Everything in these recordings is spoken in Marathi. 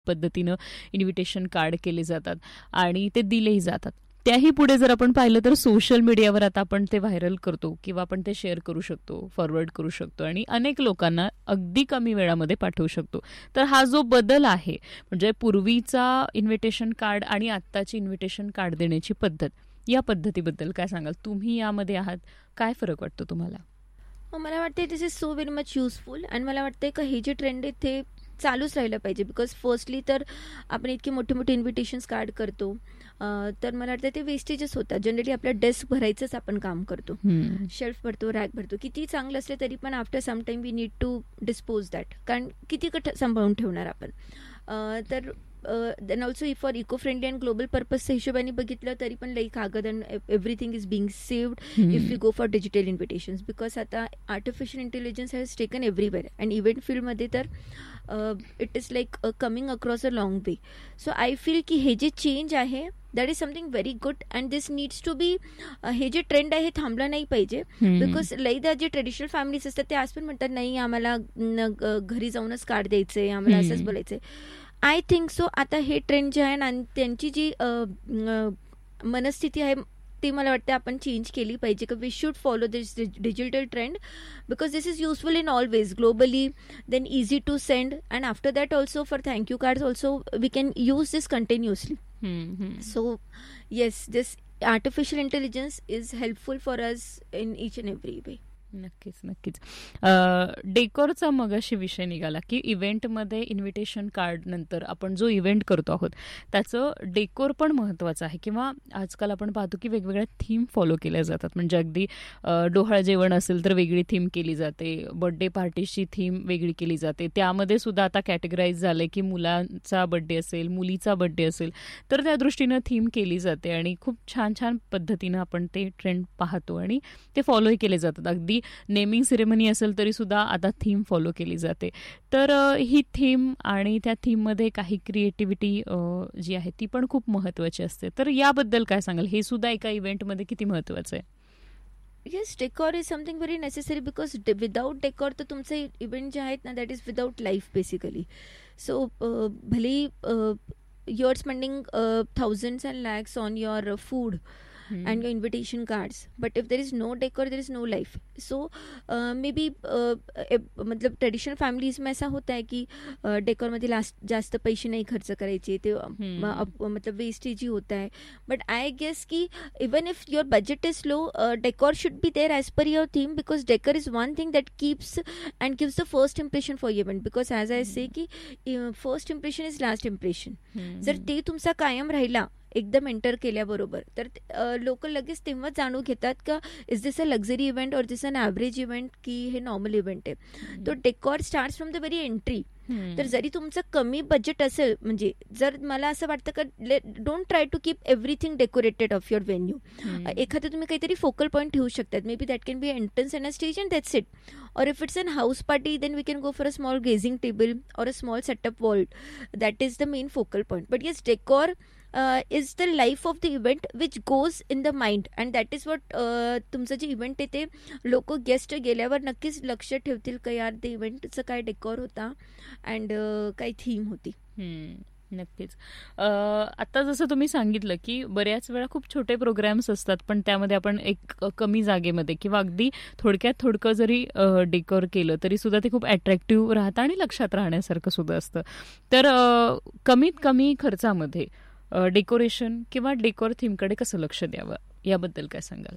पद्धतीनं इन्व्हिटेशन कार्ड केले जातात आणि ते दिलेही जातात. त्याही पुढे जर आपण पाहिलं तर सोशल मीडियावर आता आपण ते व्हायरल करतो किंवा आपण ते शेअर करू शकतो, फॉरवर्ड करू शकतो आणि अनेक लोकांना अगदी कमी वेळामध्ये पाठवू शकतो. तर हा जो बदल आहे, म्हणजे पूर्वीचा इन्व्हिटेशन कार्ड आणि आत्ताची इन्व्हिटेशन कार्ड देण्याची पद्धत, या पद्धतीबद्दल काय सांगाल? तुम्ही यामध्ये आहात, काय फरक वाटतो तुम्हाला? मला वाटते दिस is so very much useful आणि मला वाटते का हे जे ट्रेंड आहे ते चालूच राहिलं पाहिजे. बिकॉज फर्स्टली तर आपण इतके मोठे मोठे इन्व्हिटेशन्स कार्ड करतो, तर मला वाटतं ते वेस्टेजच होतात. जनरली आपल्या डेस्क भरायचंच आपण काम करतो, शेल्फ भरतो, रॅक भरतो. किती चांगलं असले तरी पण after some time we need to dispose that, कारण किती सांभाळून ठेवणार आपण. तर then also for eco friendly and global पर्पजच्या हिशोबाने बघितलं तरी पण लाईक कागद and everything is being saved if you go for digital invitations. Because आता artificial intelligence has taken everywhere and event फील्डमध्ये तर it is like coming across a long way. So I feel की हे जे चेंज आहे that is something very good and this needs to be. हे जे ट्रेंड आहे हे थांबलं नाही पाहिजे. बिकॉज लाईक जे ट्रेडिशनल फॅमिलीज असतात ते आज पण म्हणतात नाही आम्हाला घरी जाऊनच कार्ड द्यायचंय, आम्हाला असंच बोलायचंय. आय थिंक सो आता हे ट्रेंड जे आहे ना त्यांची जी मनस्थिती आहे ती मला वाटतं आपण चेंज केली पाहिजे. की we should follow this digital trend because this is useful in all ways globally, then easy to send and after that also for thank you cards also we can use this continuously. So yes, this artificial intelligence is helpful for us in each and every way. नक्कीच नक्कीच. डेकोरचा मगाशी विषय निघाला की इव्हेंटमध्ये इन्व्हिटेशन कार्ड नंतर आपण जो इव्हेंट करतो आहोत त्याचं डेकोर पण महत्त्वाचं आहे. किंवा आजकाल आपण पाहतो की वेगवेगळ्या थीम फॉलो केल्या जातात. म्हणजे अगदी डोहाळ जेवण असेल तर वेगळी थीम केली जाते, बर्थडे पार्टीची थीम वेगळी केली जाते. त्यामध्ये सुद्धा आता कॅटेगराईज झालंय की मुलांचा बर्थडे असेल, मुलीचा बर्थडे असेल तर त्या दृष्टीनं थीम केली जाते आणि खूप छान छान पद्धतीनं आपण ते ट्रेंड पाहतो आणि ते फॉलोही केले जातात. अगदी नेमिंग सेरेमनी असेल तरी सुद्धा आता थीम फॉलो केली जाते. तर ही थीम आणि त्या थीममध्ये काही क्रिएटिव्हिटी जी आहे ती पण खूप महत्त्वाची असते. तर याबद्दल काय सांगाल? हे सुद्धा एका इव्हेंटमध्ये किती महत्त्वाचं आहे? Yes, decor is something very necessary because without decor तर तुमचे इव्हेंट जे आहेत ना that is without life basically. So भले you R spending thousands and lakhs on your food and your invitation cards, but if there is no decor there is no life. So maybe मतलब ट्रेडिशनल फॅमिलीज में ऐसा होता है कि डेकोर मध्ये जास्त पैसे नहीं खर्च करायचे, ते मतलब वेस्टेज ही होता है. बट आई गेस कि even if your budget is low, decor should be there as per your theme because decor is one thing that keeps end gives the first impression for event. Because as I से की first impression is last impression. जर ते तुमचा कायम राहिला एकदम एंटर केल्याबरोबर तर लोक लगेच तेव्हा जाणून घेतात का is this a luxury event और दिस अन ॲव्हरेज इव्हेंट की हे नॉर्मल इव्हेंट आहे. तो decor starts from the very entry. तर जरी तुमचं कमी बजेट असेल, म्हणजे जर मला असं वाटतं का don't try to keep everything decorated of your venue. एखादं तुम्ही काहीतरी फोकल पॉईंट ठेवू शकतात. May be that can be entrance and a stage and that's it. और if it's an house party then we can go for a small गेझिंग table और a small setup wall. That is the main focal point. But yes, decor is the life of the event which goes in the mind and that is what तुमचं जे इव्हेंट आहे ते लोक गेस्ट गेल्यावर नक्कीच लक्ष ठेवतील का यार ते इव्हेंटचं काय डेकोर होता अँड काय थीम होती. नक्कीच. आता जसं तुम्ही सांगितलं की बऱ्याच वेळा खूप छोटे प्रोग्राम्स असतात पण त्यामध्ये आपण एक कमी जागेमध्ये किंवा अगदी थोडक्यात थोडकं जरी डेकोर केलं तरी सुद्धा ते खूप अट्रॅक्टिव्ह राहतं आणि लक्षात राहण्यासारखं सुद्धा असतं. तर कमीत कमी खर्चामध्ये डेकोरेशन किंवा डेकोर थीमकडे कसं लक्ष द्यावं याबद्दल काय सांगाल?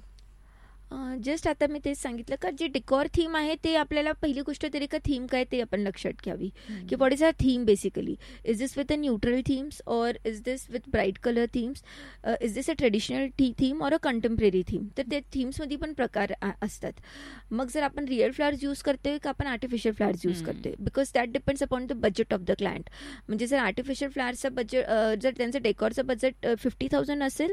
जस्ट आता मी तेच सांगितलं का जे डेकॉर थीम आहे ते आपल्याला पहिली गोष्ट तरी का थीम काय ते आपण लक्षात घ्यावी की what is R theme basically. Is this with a neutral themes और is this with bright colour themes, is this a traditional theme और अ कंटेम्पररी थीम. तर ते थीम्समध्ये पण प्रकार असतात. मग जर आपण रिअल फ्लॉवर्स यूज करतोय का आपण आर्टिफिशियल फ्लॉवर्स यूज करतोय because that depends upon the budget of the client. म्हणजे जर आर्टिफिशियल फ्लॉवर्सचं बजेट जर त्यांचं डेकॉरचं बजेट 50,000 असेल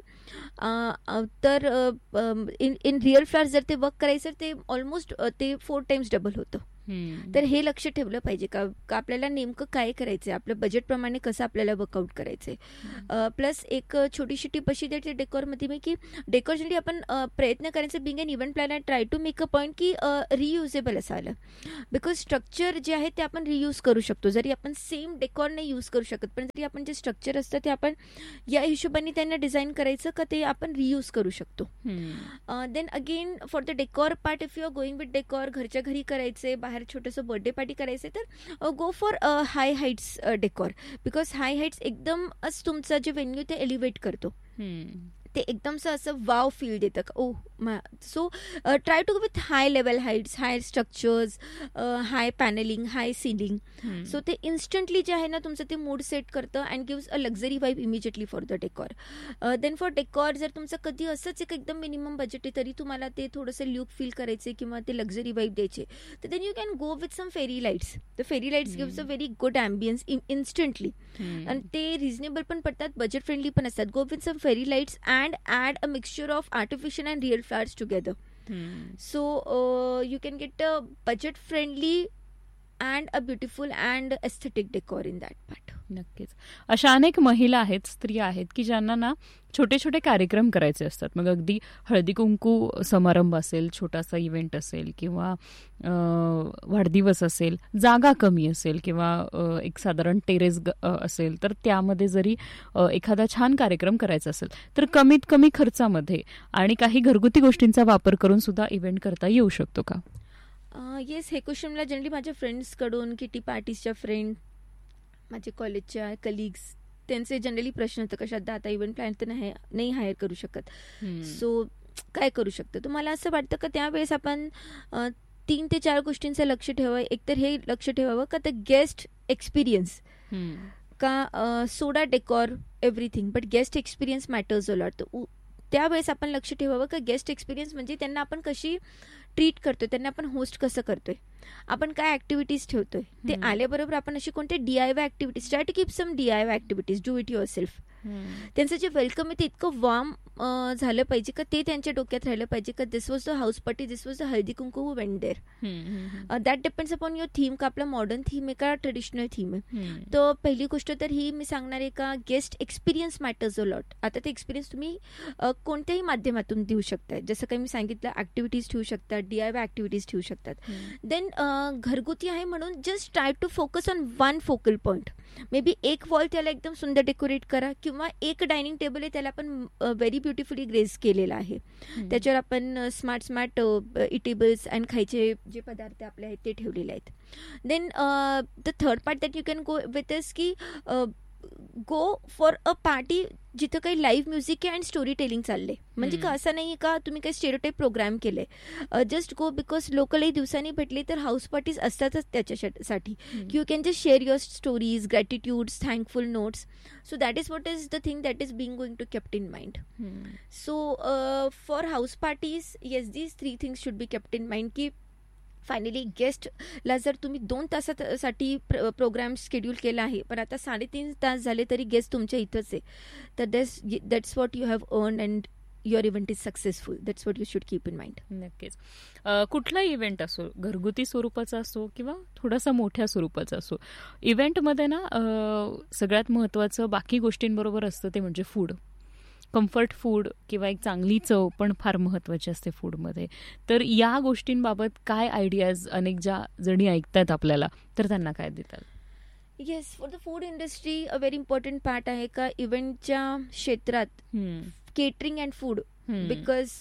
तर इन रिअल फ्लॉवर्स जर ते वर्क करायचं ते ऑलमोस्ट ते 4 times डबल होतं. तर हे लक्ष ठेवलं पाहिजे का आपल्याला नेमकं काय करायचंय, आपल्या बजेटप्रमाणे कसं आपल्याला वर्कआउट करायचंय. प्लस एक छोटीशी टिप अशी देते डेकोरमध्ये मी की डेकोर जनरली आपण प्रयत्न करायचं Bing an event planar try to make a point की रियुजेबल असायला, बिकॉज स्ट्रक्चर जे आहे ते आपण रियूज करू शकतो. जरी आपण सेम डेकोर नाही यूज करू शकत, पण जरी आपण जे स्ट्रक्चर असतं ते आपण या हिशोबाने त्यांना डिझाईन करायचं का ते आपण रियूज करू शकतो. Then again for the decor part, if you R going with decor, घरच्या घरी करायचे, बाहेर छोटंसं बर्थडे पार्टी करायचे, तर go for high heights decor, because high heights एकदमच तुमचं जे व्हेन्यू ते एलिव्हेट करतो. ते एकदमचं असं वाव फील देतं. So try to with high level heights, high structures, high panelling, high ceiling. So ते इन्स्टंटली जे आहे ना तुमचं ते मूड सेट करतं and gives a luxury vibe immediately for the decor. Then for decor जर तुमचं कधी असंच एक एकदम मिनिमम बजेट आहे तरी तुम्हाला ते थोडंसं लुक फील करायचे किंवा ते लक्झरी वाईब द्यायचे, तर then you can go with some ferry lights. The fairy lights gives a very good ambience instantly, आणि ते रिझनेबल पण पडतात, बजेट फ्रेंडली पण असतात. Go with some ferry lights and add a mixture of artificial and real flowers together. So you can get a budget friendly and a beautiful and aesthetic decor in that part. नक्कीच. अशा अनेक महिला आहेत, स्त्रिया आहेत की ज्यांना ना छोटे छोटे कार्यक्रम करायचे असतात. मग अगदी हळदी कुंकू समारंभ असेल, छोटासा इव्हेंट असेल किंवा वाढदिवस असेल, जागा कमी असेल किंवा एक साधारण टेरेस असेल, तर त्यामध्ये जरी एखादा छान कार्यक्रम करायचा असेल तर कमीत कमी खर्चामध्ये आणि काही घरगुती गोष्टींचा वापर करून सुद्धा इव्हेंट करता येऊ शकतो का? येस, हे क्वेश्चन मला जनरली माझ्या फ्रेंड्सकडून, किटी पार्टीजच्या फ्रेंड, माझे कॉलेजच्या कलिग्स, त्यांचे जनरली प्रश्न होतं कशात आता इव्हेंट प्लॅन तर नाही हायर करू शकत, सो काय करू शकतं. तुम्हाला असं वाटतं का त्यावेळेस आपण 3 ते 4 गोष्टींचं लक्ष ठेवावं. एकतर हे लक्ष ठेवावं का द गेस्ट एक्सपिरियन्स, का सोडा decor everything but guest experience matters a lot. त्यावेळेस आपण लक्ष ठेवावं का गेस्ट एक्सपिरियन्स म्हणजे त्यांना आपण कशी ट्रीट करतोय, त्यांना आपण होस्ट कसं करतोय, आपण काय ऍक्टिव्हिटीज ठेवतोय, ते आल्याबरोबर आपण अशी कोणते DIY activities, try to keep some DIY activities, do it your self. त्यांचं जे वेलकम आहे ते इतकं वॉर्म झालं पाहिजे का ते त्यांच्या डोक्यात राहिलं पाहिजे का दिस was the house party, this was the हल्दी कुंकू हू went there. That depends upon your theme, का आपला मॉडर्न थीम आहे का ट्रेडिशनल थीम आहे. तर पहिली गोष्ट तर ही मी सांगणार आहे का guest experience matters a lot. आता ते एक्सपिरियन्स तुम्ही कोणत्याही माध्यमातून देऊ शकता, जसं काही मी सांगितलं ऍक्टिव्हिटीज ठेवू शकता, DIY ऍक्टिव्हिटीज ठेवू शकतात. देन घरगुती आहे म्हणून just try to focus on one focal point. May be एक वॉल त्याला एकदम सुंदर डेकोरेट करा किंवा एक डायनिंग टेबल आहे त्याला आपण व्हेरी ब्युटिफुली ग्रेस केलेला आहे, त्याच्यावर आपण स्मार्ट इटेबल्स अँड खायचे जे पदार्थ आपले आहेत ते ठेवलेले आहेत. Then the third part that you can go with is की गो फॉर अ पार्टी जिथं काही लाईव्ह म्युझिक आहे अँड स्टोरी टेलिंग चालले. म्हणजे का असं नाही का तुम्ही काही स्टेरियोटाईप प्रोग्राम केले, जस्ट गो बिकॉज लोकलही दिवसांनी भेटले तर हाऊस पार्टीज असतातच त्याच्यासाठी. You can just share your stories, ग्रॅटिट्यूड्स, thankful notes. So that is what is the thing that is being going to kept in mind. So for house parties yes these 3 things should be kept in mind की फायनली गेस्टला जर तुम्ही 2 तासासाठी प्रोग्राम शेड्यूल केला आहे पण आता 3.5 तास झाले तरी गेस्ट तुमच्या इथंच आहे, तर that's what you have earn and your event is successful. That's what you should keep in mind. नक्कीच. कुठला इव्हेंट असो, घरगुती स्वरूपाचा असो किंवा थोडासा मोठ्या स्वरूपाचा असो, इव्हेंटमध्ये ना सगळ्यात महत्त्वाचं बाकी गोष्टींबरोबर असतं ते म्हणजे फूड. कम्फर्ट फूड किंवा एक चांगली चव पण फार महत्त्वाची असते फूडमध्ये. तर या गोष्टींबाबत काय आयडियाज अनेक ज्या जणी ऐकतात आपल्याला तर त्यांना काय देतात? Yes, for the food industry a very important part आहे का इव्हेंटच्या क्षेत्रात catering and food. Because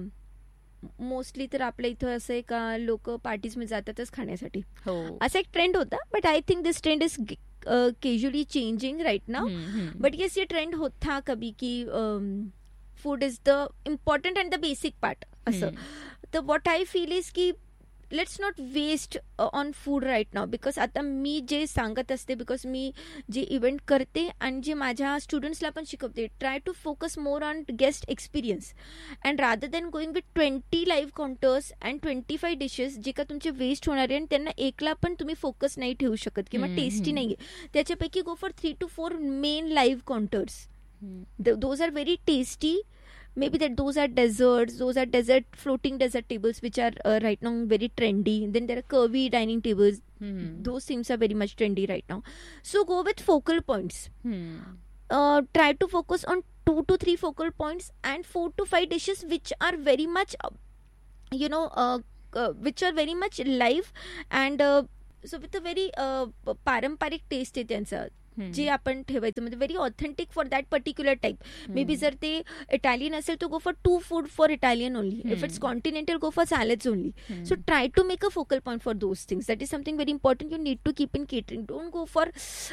mostly तर आपल्या इथं असं आहे का लोक पार्टीजमध्ये जातातच खाण्यासाठी, असा एक ट्रेंड होता. But I think this trend is casually changing right now. But yes, ये trend होता कभी कि food is the important and the basic part. So what I feel is कि let's not waste on food right now, because आता मी जे सांगत असते, बिकॉज मी जे इव्हेंट करते आणि जे माझ्या स्टुडंट्सला पण शिकवते, try to focus more on guest experience and rather than going with 20 live counters and 25 dishes जे का तुमचे वेस्ट होणार आहे आणि त्यांना एकला पण तुम्ही फोकस नाही ठेवू शकत किंवा टेस्टी नाही आहे. त्याच्यापैकी go for 3 to 4 main live counters. Those R very tasty maybe that those are desserts, those are floating dessert tables which are right now very trendy. Then there are curvy dining tables. Those things are very much trendy right now. So go with focal points. Try to focus on 2 to 3 focal points and 4 to 5 dishes which are very much which are very much live and so with a very पारंपरिक टेस्ट आहे त्यांचं जे आपण ठेवायचं म्हणजे very authentic for that particular type. May be जर ते इटालियन असेल तर go for 2 food for Italian only. If it's continental go for salads only. So try to make a focal point for those things. That is something very important you need to keep in catering. Don't go for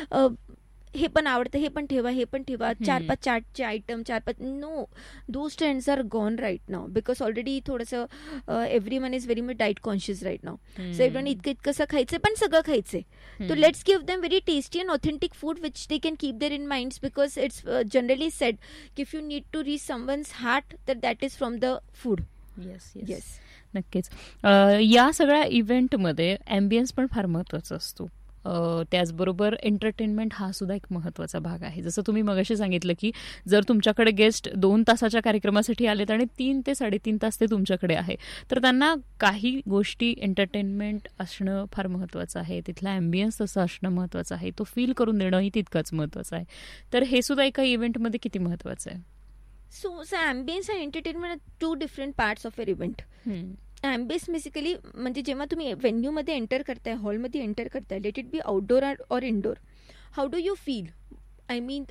हे पण आवडतं हे पण ठेवा हे पण ठेवा 4-5 चाटचे item 4-5. No, those trends R gone right now because already थोडंसं everyone is very much diet conscious right now. So everyone इतकंसं खायचंय पण सगळं खायचंय. So let's give them very tasty and authentic food which they can keep there in minds because it's generally said if you need to reach someone's heart that is from the food. Yes. नक्कीच. या सगळ्या इव्हेंटमध्ये ॲम्बियन्स पण फार महत्वाचा असतो. त्याचबरोबर एंटरटेनमेंट हा सुद्धा एक महत्त्वाचा भाग आहे. जसं तुम्ही मगाशी सांगितलं की जर तुमच्याकडे गेस्ट 2 तासाच्या कार्यक्रमासाठी आलेत आणि 3 ते 3.5 तास ते तुमच्याकडे आहे तर त्यांना काही गोष्टी एंटरटेनमेंट असणं फार महत्त्वाचं आहे. तिथला ॲम्बियन्स तसं असणं महत्त्वाचं आहे. तो फील करून देणंही तितकंच महत्त्वाचं आहे. तर हे सुद्धा एका इव्हेंटमध्ये किती महत्त्वाचं आहे. So ambience and entertainment R 2 different parts of a event. Ambience basically म्हणजे जेव्हा तुम्ही व्हेन्यूमध्ये एंटर करताय हॉलमध्ये एंटर करताय let it be outdoor or indoor how do you feel. I mean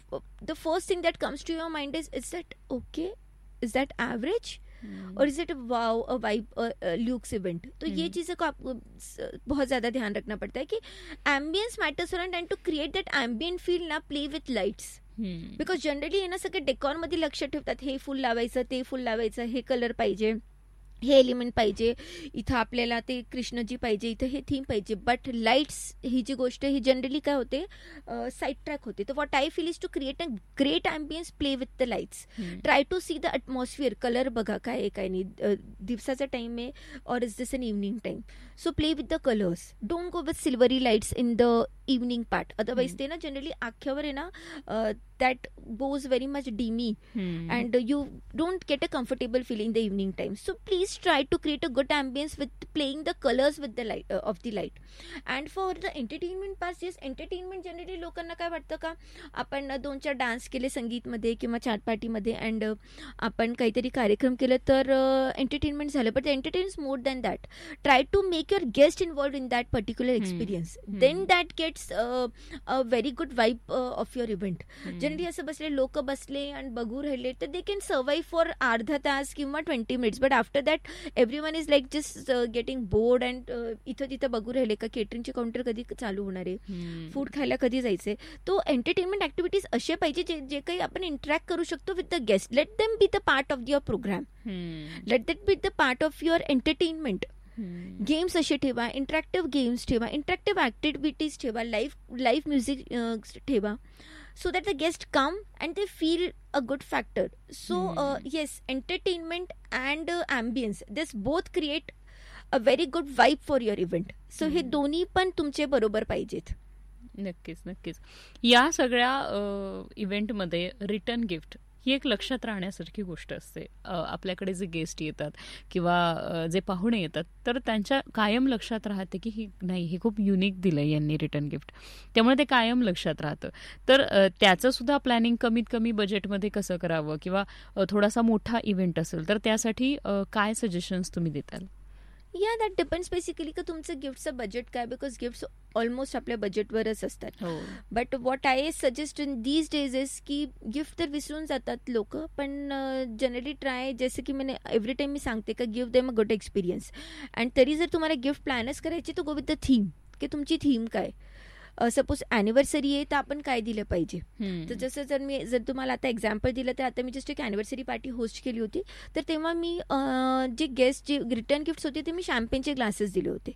the first thing that comes to your mind is that okay is that average और is it wow a vibe Luke's event. तो ये चीज़ों को आपको बहुत ज़्यादा ध्यान रखना पड़ता है कि ambience matters end to create that ambient feel ना play with lights. Because generally आहे ना सगळे डेकॉरमध्ये लक्ष ठेवतात हे फुल लावायचं ते फुल लावायचं हे कलर पाहिजे हे एलिमेंट पाहिजे इथं आपल्याला ते कृष्णजी पाहिजे इथं हे थीम पाहिजे. बट लाईट्स ही जी गोष्ट ही जनरली काय होते साईड ट्रॅक होते. तर what I feel is to create a great ambience play with the lights. Try to see the अटमॉस्फिअर colour बघा काय आहे काय नाही दिवसाचा टाइम आहे और is this an evening time. So play with the colours. Don't go with silvery lights in the evening part. Otherwise ते ना जनरली आख्यावर आहे ना that goes very much dreamy and you don't get a comfortable feel in the evening time. So please try to create a good ambience with playing the colors with the light of the light. And for the entertainment part, yes, entertainment generally लोकांना काय वाटतं का आपण 2-4 डान्स केले संगीतमध्ये किंवा चाट पार्टीमध्ये अँड आपण काहीतरी कार्यक्रम केलं तर एंटरटेनमेंट झालं. But entertainment more than that. Try to make your guest involved in that particular experience. Then that gets a very good vibe of your event. Generally असं बसले लोक बसले आणि बघू राहिले तर दे कॅन सर्वाईव्ह फॉर अर्धा तास किंवा 20 minutes. But after that everyone is like just getting bored and इथं तिथं बघू राहिले का केटरिंगचे काउंटर कधी चालू होणार आहे फूड खायला कधी जायचंय. तो एंटरटेनमेंट ऍक्टिव्हिटीज असे पाहिजे जे काही आपण इंटरॅक्ट करू शकतो with the guest. Let them be the part of your programme. Late that be the part of your entertainment. Games असे ठेवा इंटरॅक्टिव्ह गेम्स ठेवा इंटरॅक्टिव्ह ऍक्टिव्हिटीज ठेवा लाईव्ह म्युझिक ठेवा. So that the guests come and they feel a good factor. So yes, entertainment and ambience, this both create a very good vibe for your event. So हे दोन्ही पण तुमचे बरोबर पाहिजेत. नक्कीच. या सगळ्या इव्हेंटमध्ये रिटर्न गिफ्ट ही एक लक्षात राहण्यासारखी गोष्ट असते. आपल्याकडे जे गेस्ट येतात किंवा जे पाहुणे येतात तर त्यांच्या कायम लक्षात राहते की हे खूप युनिक दिलंय यांनी रिटर्न गिफ्ट. त्यामुळे ते कायम लक्षात राहतं. तर त्याचं सुद्धा प्लॅनिंग कमीत कमी बजेटमध्ये कसं करावं किंवा थोडासा मोठा इव्हेंट असेल तर त्यासाठी काय सजेशन्स तुम्ही देताल. या दॅट डिपेंड्स बेसिकली का तुमचं गिफ्टचं बजेट काय. बिकॉज गिफ्ट्स ऑलमोस्ट आपल्या बजेटवरच असतात. But what I suggest in these days is की गिफ्ट तर विसरून जातात लोक पण जनरली ट्राय जसं की मैंने एव्हरी टाइम मी सांगते का give them a good experience. And तरी जर तुम्हाला गिफ्ट प्लॅनच करायची तर गो विथ द थीम की तुमची थीम काय. सपोज ॲनिव्हर्सरी आहे तर आपण काय दिलं पाहिजे. तर जसं जर तुम्हाला आता एक्झाम्पल दिलं तर आता मी जस्ट एक ॲनिव्हर्सरी पार्टी होस्ट केली होती तर तेव्हा मी जे गेस्ट जे रिटर्न गिफ्ट्स होते ते मी शॅम्पेनचे ग्लासेस दिले होते.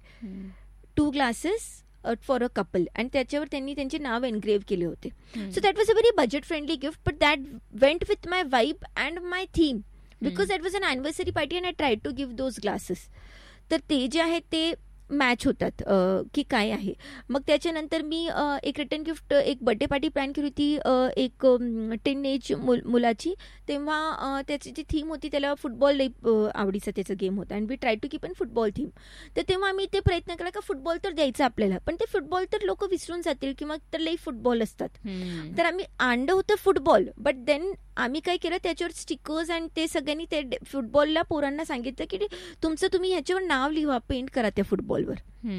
2 glasses for a couple and त्याच्यावर त्यांनी त्यांचे नाव एनग्रेव्ह केले होते. So that was a very budget friendly gift but that went with my vibe and my theme because that was an anniversary party and I try to give those glasses. तर ते जे आहेत ते मॅच होतात की काय आहे. मग त्याच्यानंतर मी एक रिटर्न गिफ्ट, एक बर्थडे पार्टी प्लॅन केली होती एक टीनेज मुलाची. तेव्हा त्याची जी थीम होती, त्याला फुटबॉल आवडीचा त्याचा गेम होता, and we try to keep in football theme. तर तेव्हा आम्ही ते प्रयत्न केला का फुटबॉल तर द्यायचा आपल्याला, पण ते फुटबॉल तर लोक विसरून जातील किंवा तर लई फुटबॉल असतात. तर आम्ही आणलं होतं फुटबॉल, बट देन आम्ही काय केलं, त्याच्यावर स्टिकर्स अँड ते सगळ्यांनी ते फुटबॉलला पोरांना सांगितलं की तुम्ही ह्याच्यावर नाव लिहा, पेंट करा त्या फुटबॉलवर.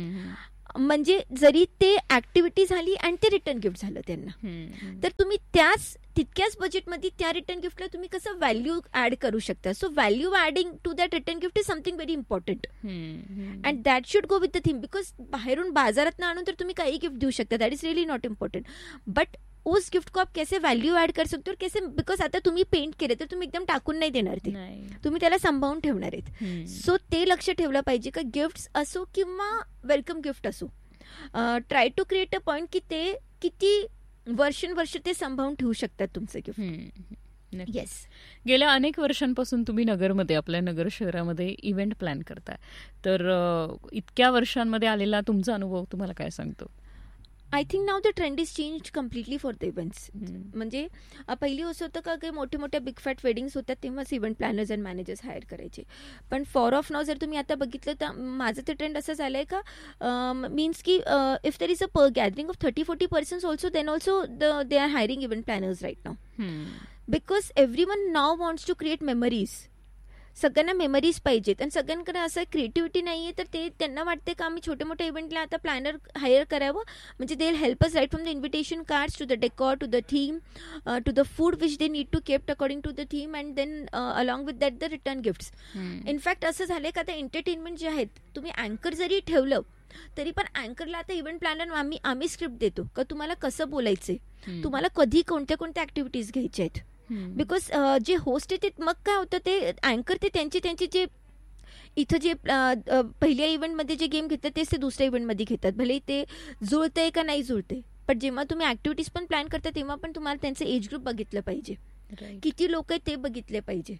म्हणजे जरी ते ऍक्टिव्हिटी झाली आणि ते रिटर्न गिफ्ट झालं त्यांना. तर तुम्ही तितक्याच बजेटमध्ये त्या रिटर्न गिफ्टला तुम्ही कसं व्हॅल्यू ऍड करू शकता. So value adding to that return gift is something very important, and that should go with the theme. Because बाहेरून बाजारात आणून तर तुम्ही काही गिफ्ट देऊ शकता, that is really not important. But use gift को आप कैसे व्हॅल्यू ऍड कर सकते हो, कैसे, बिकॉज आता तुम्ही पेंट केले तर तुम्ही एकदम टाकून नाही देणार, ते तुम्ही त्याला सांभाळून ठेवणार आहेत. सो ते लक्ष ठेवलं पाहिजे का गिफ्ट्स असो किंवा वेलकम गिफ्ट असो, try to create a point की ते किती वर्ष ते सांभाळून ठेवू शकतात तुमचं गिफ्ट. येस. गेल्या अनेक वर्षांपासून तुम्ही नगरमध्ये, आपल्या नगर शहरामध्ये इव्हेंट प्लॅन करताय, तर इतक्या वर्षांमध्ये आलेला तुमचा अनुभव तुम्हाला काय सांगतो? I think now the trend is change completely for the events. म्हणजे पहिली असं होतं का काही मोठ्या मोठ्या बिग फॅट वेडिंग्स होतात तेव्हाच event planners and managers higher करायचे. पण फॉर ऑफ नाव जर तुम्ही आता बघितलं तर माझं ते ट्रेंड असं झालंय का, मीन्स की if there is a gathering of 30-40 persons also, then also they are hiring event planners right now. Because everyone now wants to create memories. सगळ्यांना मेमरीज पाहिजेत आणि सगळ्यांकडे असं क्रिएटिव्हिटी नाही आहे, तर ते त्यांना वाटते का आम्ही छोट्या मोठ्या इव्हेंटला आता प्लॅनर हायर करावं, म्हणजे they will help us right from the invitation cards to the decor, to the theme, to the food which they need to kept according to the theme, and then along with that the return gifts. In fact असं झालंय का आता एंटरटेनमेंट जे आहेत, तुम्ही अँकर जरी ठेवलं तरी पण अँकरला आता इव्हेंट प्लॅनर आम्ही स्क्रिप्ट देतो का तुम्हाला कसं बोलायचंय, तुम्हाला कधी कोणत्या कोणत्या ऍक्टिव्हिटीज घ्यायच्या आहेत. बिकॉज जे होस्ट आहे ते, मग काय होतं, ते अँकर ते त्यांचे जे इथं जे पहिल्या इव्हेंटमध्ये जे गेम घेतात तेच ते दुसऱ्या इव्हेंटमध्ये घेतात, भले ते जुळतंय का नाही जुळतंय. पण जेव्हा तुम्ही ऍक्टिव्हिटीज पण प्लॅन करता तेव्हा पण तुम्हाला त्यांचं एज ग्रुप बघितलं पाहिजे, किती लोक आहेत ते बघितले पाहिजे,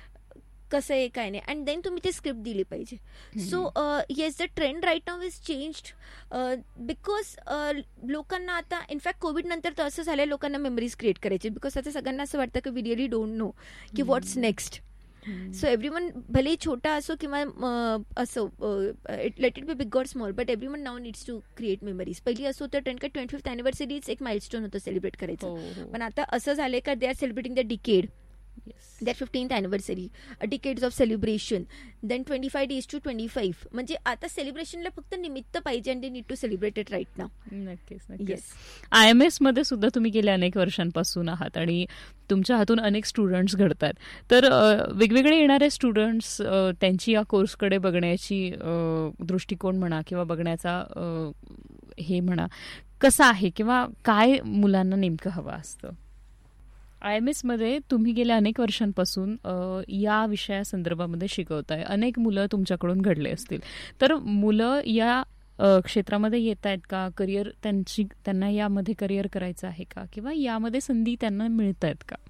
कसं आहे काय नाही, अँड देन तुम्ही ते स्क्रिप्ट दिली पाहिजे. So yes, the trend right now is changed because लोकांना आता, इनफॅक्ट कोविड नंतर तर असं झालंय, लोकांना मेमरीज क्रिएट करायचे, बिकॉज आता सगळ्यांना असं वाटतं की वी रिअली डोंट नो की व्हॉट्स नेक्स्ट. सो एव्हरीवन, भले छोटा असो किंवा असो, let it be big or small, but everyone now needs to create memories. पहिली असं होतं ट्रेंड का 25th अॅनिव्हर्सरीच एक माइलस्टोन होतं सेलिब्रेट करायचं, पण आता असं झालंय का they are celebrating the decade, their 15th anniversary, decades of celebration, then 25 days to 25. म्हणजे आता सेलिब्रेशनला फक्त निमित्त पाहिजे, and they need to celebrate it right नाव. नक्कीच. येस. IMS मध्ये सुद्धा तुम्ही गेल्या अनेक वर्षांपासून आहात आणि तुमच्या हातून अनेक स्टुडंट्स घडतात, तर वेगवेगळे येणारे स्टुडंट्स, त्यांची या कोर्सकडे बघण्याची दृष्टिकोन म्हणा किंवा बघण्याचा हे म्हणा कसा आहे, किंवा काय मुलांना नेमकं हवं असतं? IMS मध्ये तुम्ही गेल्या अनेक वर्षांपासून या विषयासंदर्भामध्ये शिकवताय, अनेक मुलं तुमच्याकडून घडले असतील, तर मुलं या क्षेत्रामध्ये येत आहेत का, करिअर त्यांना यामध्ये करिअर करायचं आहे का, किंवा यामध्ये संधी त्यांना मिळत आहेत का?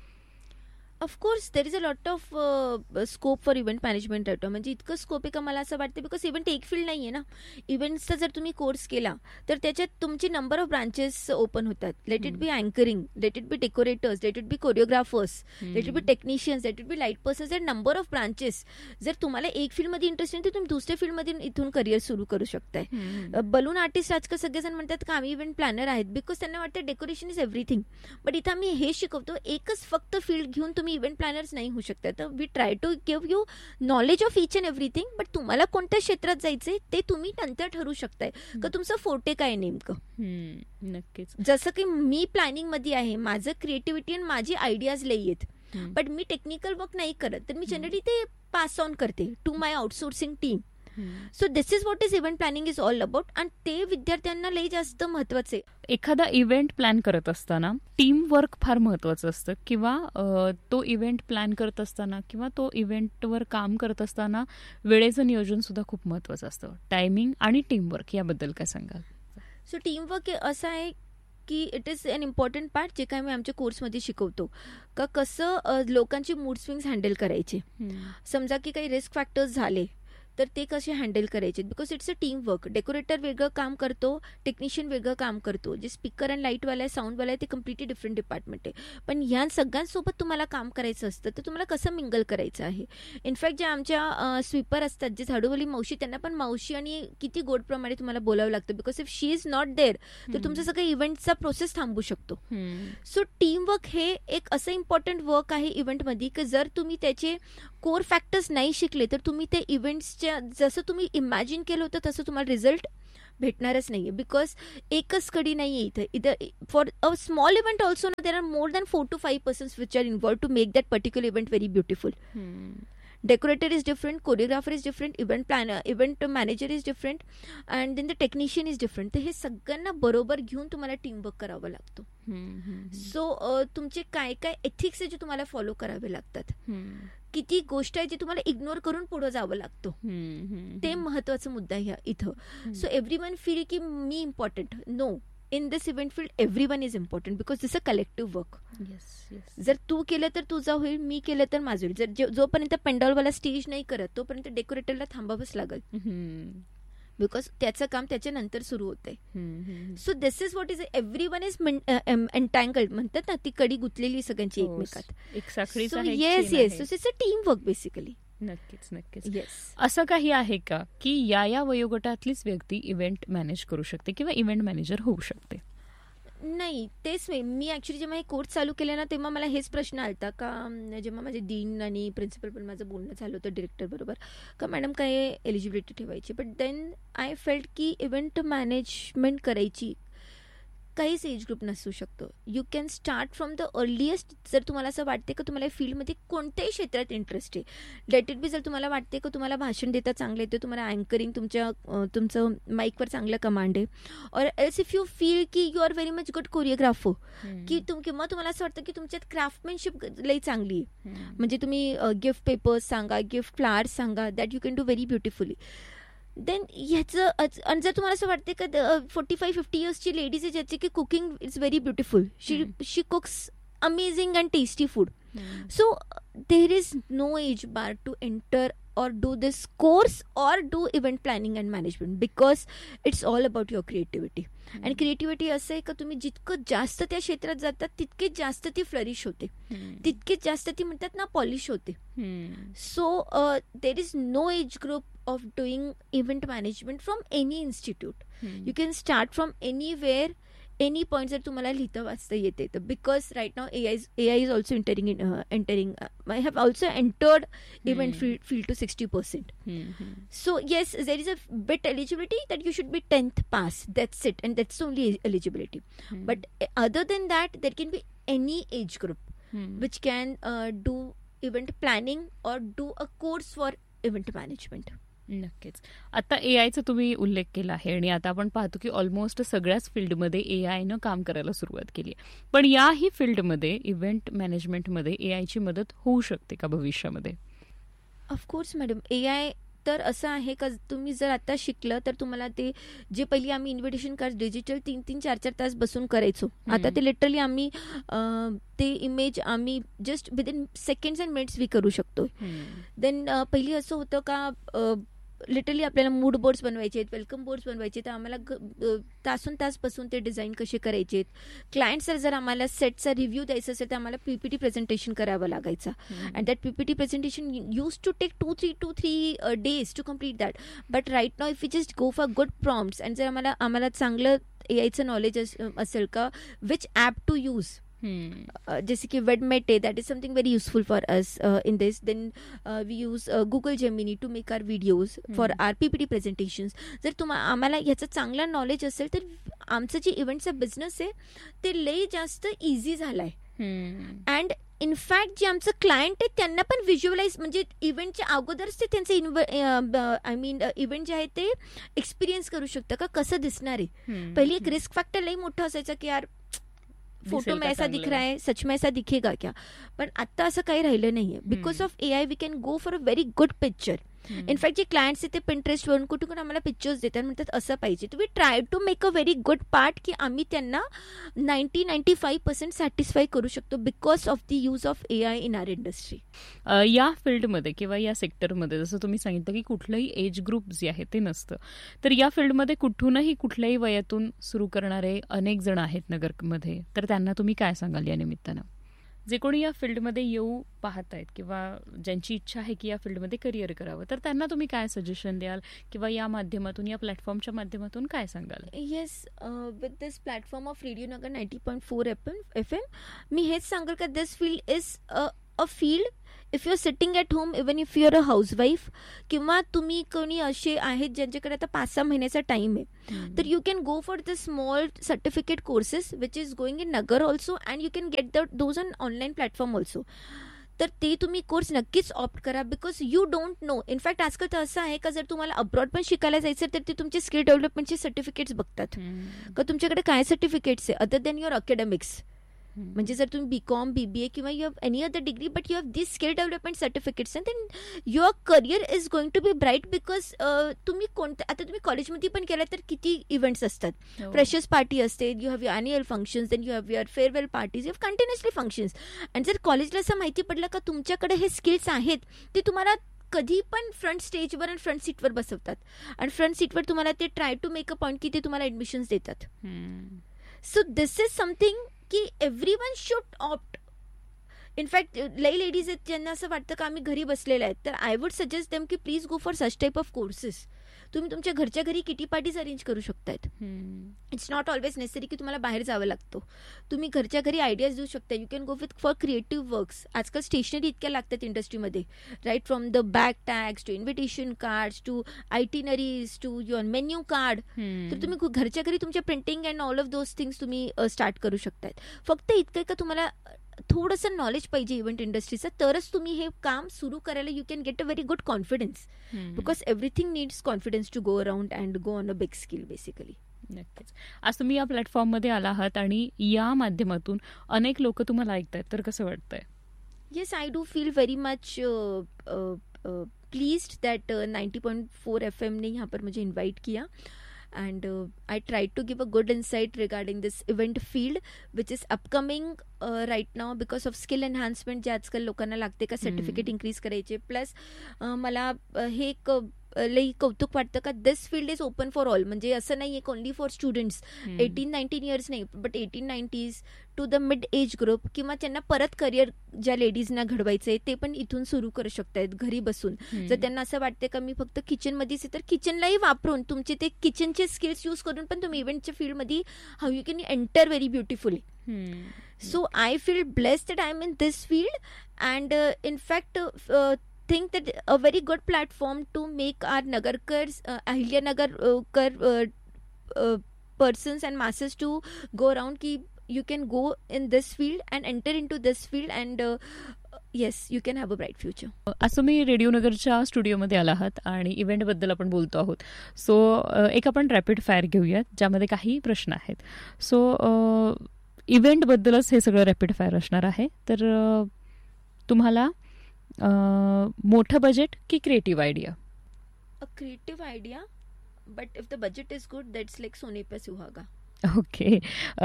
Of course there is a lot of scope for event management राहतो. म्हणजे इतकं स्कोप आहे का मला असं वाटतं, बिकॉज इव्हेंट एक फील्ड नाही आहे ना. इव्हेंट्सचा जर तुम्ही कोर्स केला तर त्याच्यात तुमची नंबर ऑफ ब्रांचेस ओपन होतात. Let it be anchoring, let it be decorators, let it be कोरिओग्राफर्स, let it be technicians, let it be light persons, there number of branches. जर तुम्हाला एक फील्डमध्ये इंटरेस्ट आहे तर तुम्ही दुसऱ्या फील्डमध्ये इथून करिअर सुरू करू शकताय. बलून आर्टिस्ट आजकाल सगळेजण म्हणतात का आम्ही इव्हेंट प्लॅनर आहेत, बिकॉज त्यांना वाटतं डेकोरेशन इज एव्हरीथिंग. बट इथं आम्ही हे शिकवतो, एकच फक्त फील्ड घेऊन तुम्ही इव्हेंट प्लॅनर्स नाही होऊ शकता. तर we try to give you knowledge of each and everything, but तुम्हाला कोणत्या क्षेत्रात जायचंय ते तुम्ही नंतर ठरवू शकताय का तुमचं फोर्टे काय नेमकं. नक्कीच. जसं की मी प्लॅनिंग मध्ये आहे, माझं क्रिएटिव्हिटी आणि माझी आयडियाज लई आहेत, बट मी टेक्निकल वर्क नाही करत, तर मी जनरली ते पास ऑन करते to my outsourcing team. So this is what is event planning is all about, आणि ते विद्यार्थ्यांना लई जास्त महत्वाचं आहे. एखादा इव्हेंट प्लॅन करत असताना टीम वर्क फार महत्वाचं असतं, किंवा तो इव्हेंट प्लॅन करत असताना किंवा तो इव्हेंटवर काम करत असताना वेळेचं नियोजन सुद्धा खूप महत्वाचं असतं. टायमिंग आणि टीम वर्क याबद्दल काय सांगाल? सो टीम वर्क असं आहे की it is an important part, जे काय मी आमच्या कोर्समध्ये शिकवतो का कसं लोकांची मूड स्विंग्स हँडल करायचे. समजा की काही रिस्क फॅक्टर्स झाले तर ते कसे हँडल करायचे, because it's a team work. Decorator वेगळं काम करतो, टेक्निशियन वेगळं काम करतो, जे स्पीकर अँड लाईटवाला आहे, साऊंडवाला आहे, ते कम्प्लिटली डिफरंट डिपार्टमेंट आहे. पण ह्या सगळ्यांसोबत तुम्हाला काम करायचं असतं, तर तुम्हाला कसं मिंगल करायचं आहे. इनफॅक्ट जे आमच्या स्वीपर असतात, जे झाडूवाली मावशी, त्यांना पण मावशी आणि किती गोडप्रमाणे तुम्हाला बोलावं लागतं, because if she is not there तर तुमचं सगळं इव्हेंटचा प्रोसेस थांबू शकतो. सो टीमवर्क हे एक असं इम्पॉर्टंट वर्क आहे इव्हेंटमध्ये, की जर तुम्ही त्याचे कोर फॅक्टर्स नाही शिकले तर तुम्ही ते इव्हेंट्सच्या जसं तुम्ही इमॅजिन केलं होतं तसं तुम्हाला रिझल्ट भेटणारच नाहीये. बिकॉज एकच कडी नाहीये इथे. इथं for a small event also there are more than 4 to 5 persons which are involve to make that particular event very beautiful. Decorator is different, choreographer is different, event manager is different, and then the technician is different. तर हे सगळ्यांना बरोबर घेऊन तुम्हाला टीमवर्क करावं लागतो. सो तुमचे काय काय एथिक्स आहे जे तुम्हाला फॉलो करावे लागतात, किती गोष्ट आहे जी तुम्हाला इग्नोर करून पुढे जावं लागतं, ते महत्वाचा मुद्दा आहे इथं. सो एव्हरीवन फील की मी important. No, in this event field everyone is important because this is a collective work. Yes. जर तू केलं तर तुझं होईल, मी केलं तर माझं होईल. जर जोपर्यंत पेंडॉलवाला स्टेज नाही करत तोपर्यंत डेकोरेटरला थांबावंच लागेल, बिकॉज त्याचं काम त्याच्या नंतर सुरू होतंय. So this is what is everyone is एन्टँगल्ड म्हणतात ना, ती कडी गुंतलेली सगळ्यांची एकमेकात. So yes so it's a team work basically. नक्कीच. असं काही आहे का की या वयोगटातलीच व्यक्ती इव्हेंट मॅनेज करू शकते किंवा इव्हेंट मॅनेजर होऊ शकते? नाही, तेच मी ऍक्च्युली जेव्हा हे कोर्स चालू केले ना, तेव्हा मला हेच प्रश्न आलता का, जेव्हा माझे डीन आणि प्रिन्सिपल पण माझं बोलणं झालं होतं डिरेक्टर बरोबर, का मॅडम काय एलिजिबिलिटी ठेवायची. बट देन आय फेल्ट की इव्हेंट मॅनेजमेंट करायची काहीच एज ग्रुप नसू शकतो. You can start from the earliest. जर तुम्हाला असं वाटते का तुम्हाला फील्डमध्ये कोणत्याही क्षेत्रात इंटरेस्ट आहे, लेट इट बी. जर तुम्हाला वाटते का तुम्हाला भाषण देता चांगलं येतं, तुम्हाला अँकरिंग तुमचं माईकवर चांगलं कमांड आहे, और एल्स इफ यू फील की you R very much good choreographer, की किंवा तुम्हाला असं वाटतं की तुमच्यात क्राफ्टमॅनशिप लई चांगली आहे, म्हणजे तुम्ही गिफ्ट पेपर्स सांगा, गिफ्ट फ्लावर्स सांगा, that you can do very beautifully. Then ह्याचं, आणि जर तुम्हाला असं वाटते का 45-50 इयर्सची लेडीज आहे ज्याची की cooking is very beautiful, she cooks amazing and tasty food. So there is no age bar to enter or do this course or do event planning and management, because it's all about your creativity. And creativity असं आहे का तुम्ही जितकं जास्त त्या क्षेत्रात जातात तितकेच जास्त ती फ्लरिश होते, तितकेच जास्त ती म्हणतात ना पॉलिश होते. So there is no age group of doing event management from any institute. You can start from anywhere, any point जर तुम्हाला लिहिता वाचता येते तर. Because right now AI is also entering. I have also entered event field to 60%. So yes, there is a bit eligibility that you should be 10th pass. That's it, and that's only eligibility. But other than that, there can be any age group which can do event planning or do a course for event management. नक्कीच. आता AIचा तुम्ही उल्लेख केला आहे आणि आता आपण पाहतो की ऑलमोस्ट सगळ्याच फील्डमध्ये AIनं काम करायला सुरुवात केली आहे. पण याही फील्डमध्ये इव्हेंट मॅनेजमेंटमध्ये AIची मदत होऊ शकते का भविष्यामध्ये? ऑफकोर्स मॅडम, AI तर असं आहे का तुम्ही जर आता शिकलं तर तुम्हाला ते जे पहिली आम्ही इन्व्हिटेशन कार्ड डिजिटल 3-3, 4-4 तास बसून करायचो, आता ते लिटरली आम्ही ते इमेज आम्ही just within seconds and minutes we करू शकतो. देन पहिली असं होतं का लिटरली आपल्याला मूड बोर्ड्स बनवायचे आहेत, वेलकम बोर्ड्स बनवायचे, तर आम्हाला तासून तास बसून ते डिझाईन कसे करायचे. क्लायंट्सला जर आम्हाला सेटचा रिव्ह्यू द्यायचा असेल तर आम्हाला PPT प्रेझेंटेशन करावं लागायचं, and that PPT presentation use to take 2-3 days to complete that. But right now if you just go for good prompts, and जर आम्हाला चांगलं AIचं नॉलेज असेल का विच ॲप टू यूज, जैसे कि Vedmate, that is something very useful for us in this. Then we use Google Gemini to make our videos for our PPT presentations. जर आम्हाला ह्याचं चांगलं नॉलेज असेल तर आमचं जे इव्हेंटचा बिझनेस आहे ते लई जास्त इझी झालाय. अँड इनफॅक्ट जे आमचं क्लायंट आहे त्यांना पण व्हिज्युअलाइज, म्हणजे इव्हेंटच्या अगोदरच ते त्यांचं इव्हेंट जे आहे ते एक्सपिरियन्स करू शकतं का कसं दिसणार आहे. पहिली एक रिस्क फॅक्टर लई मोठा असायचा की यार फोटो में ऐसा दिख रहा है, सच में ऐसा दिखेगा क्या. पण आता असं काही राहिलं नाहीये. Because of AI we can go for a very good picture. In fact जे क्लायंट्स आहेत ते पिंटरेस्टवरून कुठून आम्हाला पिक्चर्स देतात, म्हणतात असं पाहिजे. तर we try to make a very good part की आम्ही त्यांना 90-95% सॅटिस्फाय करू शकतो because of the use of AI in our industry. या फील्डमध्ये किंवा या सेक्टरमध्ये जसं तुम्ही सांगितलं की कुठलंही एज ग्रुप जे आहे ते नसतं, तर या फील्डमध्ये कुठूनही कुठल्याही वयातून सुरू करणारे अनेक जण आहेत नगरमध्ये, तर त्यांना तुम्ही काय सांगाल या निमित्तानं? जे कोणी या फील्डमध्ये येऊ पाहत आहेत किंवा ज्यांची इच्छा आहे की या फील्डमध्ये करिअर करावं, तर त्यांना तुम्ही काय सजेशन द्याल किंवा या माध्यमातून, या प्लॅटफॉर्मच्या माध्यमातून काय सांगाल? Yes, with this platform of radio Nagar 90.4 FM मी हेच सांगेल का दिस field is a field if you R sitting at home, even if you are a housewife, किंवा तुम्ही कोणी असे आहेत ज्यांच्याकडे आता 5-6 महिन्याचा टाइम आहे, तर you can go for the small certificate courses which is going in Nagar also, and you can get those on online platform also. तर ते तुम्ही कोर्स नक्कीच ऑप्ट करा because you don't know. In fact आजकाल तर असं आहे का जर तुम्हाला अब्रॉड पण शिकायला जायचं तर ते तुमचे स्किल डेव्हलपमेंटचे सर्टिफिकेट्स बघतात का तुमच्याकडे काय सर्टिफिकेट्स आहे अदर दॅन युअर अकॅडमिक्स. म्हणजे जर तुम्ही BCom, BBA किंवा you have any other degree but you have this skill development certificates then your career is going to be bright because तुम्ही आता तुम्ही कॉलेजमध्ये पण केलं तर किती इव्हेंट्स असतात, फ्रेशर्स पार्टी असते, you have your annual functions, then you have your farewell parties, you have continuously functions. आणि जर कॉलेजला असं माहिती पडलं का तुमच्याकडे हे स्किल्स आहेत ते तुम्हाला कधी पण फ्रंट स्टेजवर आणि फ्रंट सीटवर बसवतात, आणि फ्रंट सीटवर तुम्हाला ते try to make a point की ते तुम्हाला ॲडमिशन्स देतात. सो दिस इज समथिंग की एव्हरीवन शुड ऑप्ट. इनफॅक्ट लई लेडीज आहेत ज्यांना असं वाटतं का आम्ही घरी बसलेले आहेत, तर आय वुड सजेस्ट देम की please go for such type of courses. तुम्ही तुमच्या घरच्या घरी किटी पार्टीज अरेंज करू शकतायत. इट्स नॉट ऑलवेज नेसेसरी की तुम्हाला बाहेर जावं लागतो. तुम्ही घरच्या घरी आयडियाज देऊ शकता. You can go with for creative works. आजकाल स्टेशनरी इतक्या लागतात इंडस्ट्रीमध्ये, right from the bag tags to invitation cards to आयटिनरीज to your menu card. तर तुम्ही घरच्या घरी तुमच्या printing and all of those things तुम्ही स्टार्ट करू शकतायत. फक्त इतकं का तुम्हाला थोडंसं नॉलेज पाहिजे इव्हेंट इंडस्ट्रीचं, तरच तुम्ही हे काम सुरू करायला you can get a very good confidence because everything needs confidence to go around and go on a big skill basically. नक्कीच. आज तुम्ही या प्लॅटफॉर्ममध्ये आला आहात आणि या माध्यमातून अनेक लोक तुम्हाला ऐकतायत, तर कसं वाटतंय? Yes, I do feel very much pleased that 90.4 FM ने यहाँ पर मुझे invite KIA. And I tried to give a good insight regarding this event field which is upcoming right now because of skill enhancement जे आजकाल लोकांना लागते का सर्टिफिकेट इन्क्रीज करायचे. प्लस मला हे लई कौतुक वाटतं का दिस field is open for all. म्हणजे असं नाही आहे ओनली फॉर स्टुडंट्स 18-19 इयर्स नाही, but 18-90s to the mid age group, किंवा त्यांना परत करिअर ज्या लेडीजना घडवायचं आहे ते पण इथून सुरू करू शकतायत घरी बसून. जर त्यांना असं वाटतं का मी फक्त किचनमध्येच आहे, तर किचनलाही वापरून तुमचे ते किचनचे स्किल्स यूज करून पण तुम्ही इव्हेंटच्या फील्डमध्ये how you can enter very beautifully. So I feel blessed that I'm in this field, and in fact think that a very good platform to make our Nagarkars, Ahilyanagar persons and masses to go around ki you can go in this field and enter into this field and yes, you can have a bright future. आज तुम्ही रेडिओ नगरच्या स्टुडिओमध्ये आला आहात आणि इव्हेंटबद्दल आपण बोलतो आहोत. सो एक आपण रॅपिड फायर घेऊयात ज्यामध्ये काही प्रश्न आहेत. सो इव्हेंटबद्दलच हे सगळं रॅपिड फायर असणार आहे. तर तुम्हाला मोठं बजेट की creative idea? A creative idea, but if the budget is good that's like सोने पे सुहागा. ओके.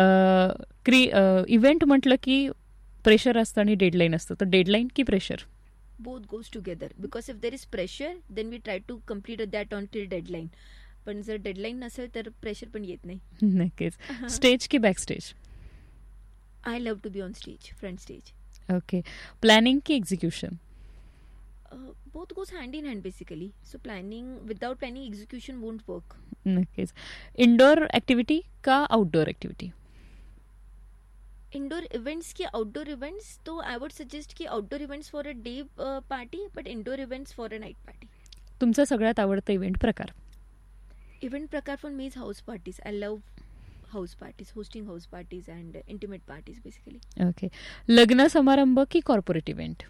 इव्हेंट म्हटलं की प्रेशर असतं आणि डेडलाईन असतं, तर डेडलाईन की pressure? Both goes together because if there is pressure then we try to complete that on till deadline. पण जर डेडलाईन नसेल तर प्रेशर पण येत नाही. नक्कीच. स्टेज की back stage? I love to be on stage, front stage. Okay. Planning ki execution? Both goes hand in hand basically. So without planning, execution won't work. नक्कीच. Indoor activity का outdoor activity? Indoor events की outdoor events, तो I would suggest की outdoor events for a day party, but indoor events for a night party. तुमचा सगळ्यात आवडता इव्हेंट प्रकार? Event प्रकार for me is house parties. I love house parties, hosting house parties and intimate parties basically. Okay. लग्न समारंभ की corporate event?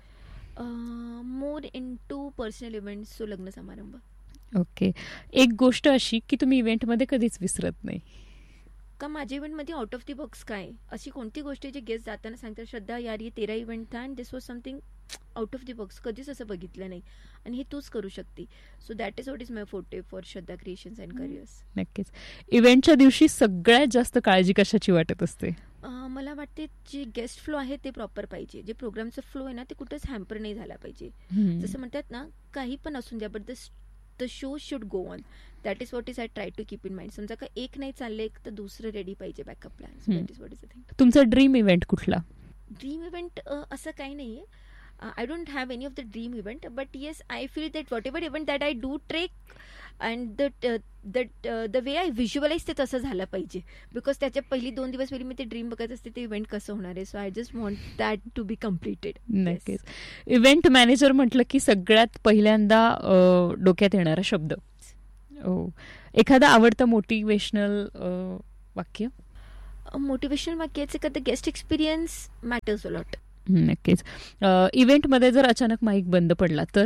More into personal events, so लग्न समारंभ. ओके. एक गोष्ट अशी की तुम्ही इव्हेंटमध्ये कधीच विसरत नाही? का माझ्या इव्हेंटमध्ये आउट ऑफ द बॉक्स काय अशी कोणती गोष्ट जे गेस्ट जाताना सांगतात, श्रद्धा यार ये तेरा इव्हेंट था and this was something out of the box कधीच असं बघितलं नाही आणि हे तूच करू शकते. So that is what is my forte for Shraddha creations and careers. नक्कीच. इव्हेंटच्या दिवशी सगळ्यात जास्त काळजी कशाची वाटत असते? मला वाटते जे गेस्ट फ्लो आहे ते प्रॉपर पाहिजे. जे प्रोग्रामचा फ्लो आहे ना ते कुठेच हॅम्पर नाही झाला पाहिजे. जसं म्हणतात ना काही पण असून द्या but the show should go on. That is what is I try to keep in mind. समजा का एक नाही चाललंय तर दुसरं रेडी पाहिजे backup plan. That is what is the thing. तुमचा ड्रीम इव्हेंट कुठला? ड्रीम इव्हेंट असं काही नाहीये. I don't have any of the dream event, but yes, I feel that whatever event that I do take and the way I visualize ते तसं झालं पाहिजे. बिकॉज त्याच्या पहिली 2 दिवस पहिली मी ते ड्रीम बघत असते ते इव्हेंट कसं होणार आहे. So I just want that to be completed. नक्कीच. इव्हेंट मॅनेजर म्हटलं की सगळ्यात पहिल्यांदा डोक्यात येणारा शब्द. एखादा आवडतं मोटिवेशनल वाक्य? मोटिवेशनल वाक्याचे का the guest experience matters a lot. नक्कीच. इव्हेंटमध्ये जर अचानक माईक बंद पडला तर?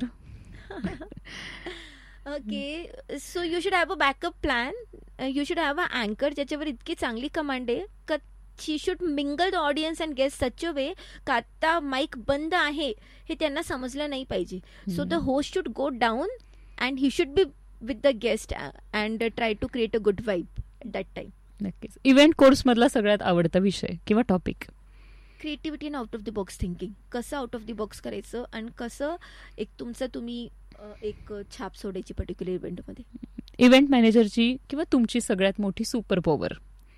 Okay, so you should have a backup plan. You should have a अँकर ज्याच्यावर इतकी चांगली कमांड आहे का शी should mingle the audience and guest सच अ वे का आता माईक बंद आहे हे त्यांना समजलं नाही पाहिजे. So the host should go down and he should be with the guest and try to create a good vibe at that time. नक्कीच. इव्हेंट कोर्समधला सगळ्यात आवडता विषय किंवा topic? Creativity and out of the box thinking. कसं आउट ऑफ द बॉक्स करायचं आणि कसं एक तुमचं तुम्ही एक छाप सोडायची पर्टिक्युलर इव्हेंटमध्ये. इव्हेंट मॅनेजरची किंवा तुमची सगळ्यात मोठी super power?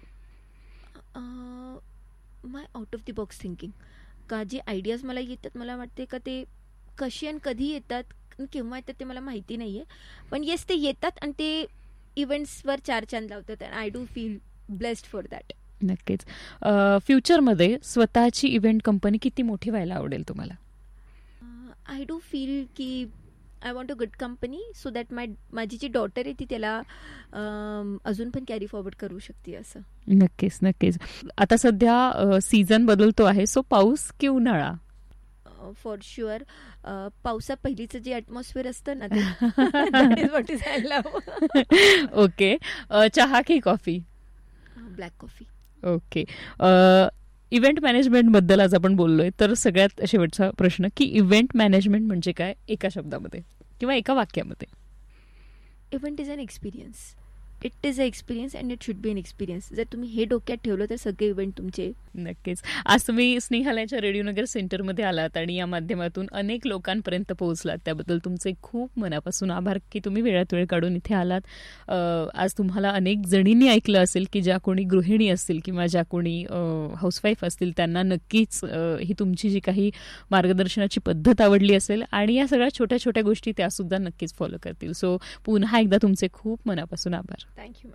My out of the box thinking. का जे आयडियाज मला येतात मला वाटते का ते कशी आणि कधी येतात केव्हा येतात ते मला माहिती नाही आहे. पण येस ते येतात आणि ते इव्हेंट्सवर 4 चांद लावतात. And I do feel blessed for that. नक्कीच. फ्युचरमध्ये स्वतःची इव्हेंट कंपनी किती मोठी व्हायला आवडेल तुम्हाला? आय डू फील की I want a good company so that माझी जी डॉटर आहे ती त्याला अजून पण कॅरी फॉरवर्ड करू शकते असं. नक्कीच नक्कीच. आता सध्या सीझन बदलतो आहे, सो पाऊस की उन्हाळा? फॉर शुअर पावसा पहिलीचं जे ॲटमॉस्फिअर असतं ना that is what is I love. Okay. चहा की coffee? Black coffee. Okay. Event management बद्दल आज आपण बोललोय, तर सगळ्यात शेवटचा प्रश्न की इव्हेंट मॅनेजमेंट म्हणजे काय एका शब्दामध्ये किंवा एका वाक्यामध्ये? Event is an experience. It is a experience and it should be an experience. जर तुम्ही हे डोक्यात ठेवलं तर सगळे इव्हेंट तुमचे. नक्कीच. आज तुम्ही स्नेहालयाच्या रेडिओनगर सेंटरमध्ये आलात आणि या माध्यमातून अनेक लोकांपर्यंत पोहोचलात, त्याबद्दल तुमचे खूप मनापासून आभार की तुम्ही वेळात वेळ काढून इथे आलात. आज तुम्हाला अनेक जणींनी ऐकलं असेल की ज्या कोणी गृहिणी असतील किंवा ज्या कोणी हाऊसवाईफ असतील त्यांना नक्कीच ही तुमची जी काही मार्गदर्शनाची पद्धत आवडली असेल आणि या सगळ्या छोट्या छोट्या गोष्टी त्यासुद्धा नक्कीच फॉलो करतील. सो पुन्हा एकदा तुमचे खूप मनापासून आभार. थँक्यू.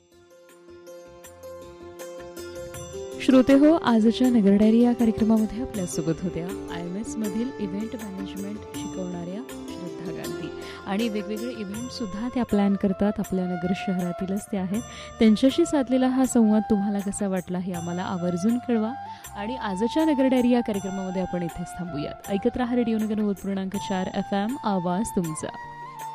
श्रोते हो, आजच्या नगर डायरी या कार्यक्रमामध्ये आपल्यासोबत होत्या IMS मधील इव्हेंट मॅनेजमेंट शिकवणाऱ्या श्रद्धा गांधी. आणि वेगवेगळे इव्हेंट सुद्धा त्या प्लॅन करतात. आपल्या नगर शहरातीलच ते आहेत. त्यांच्याशी साधलेला हा संवाद तुम्हाला कसा वाटला हे आम्हाला आवर्जून कळवा. आणि आजच्या नगर डायरी या कार्यक्रमामध्ये आपण इथेच थांबूयात. ऐकत राहा रेडिओ नगर 90.4 FM, आवाज तुमचा.